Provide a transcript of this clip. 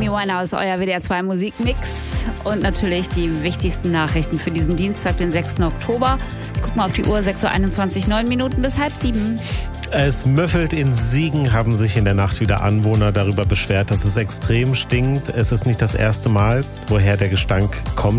Amy Winehouse, euer WDR 2 Musikmix und natürlich die wichtigsten Nachrichten für diesen Dienstag, den 6. Oktober. Gucken wir auf die Uhr, 6.21 Uhr, 9 Minuten bis 6:30. Es müffelt. In Siegen haben sich in der Nacht wieder Anwohner darüber beschwert, dass es extrem stinkt. Es ist nicht das erste Mal, woher der Gestank kommt.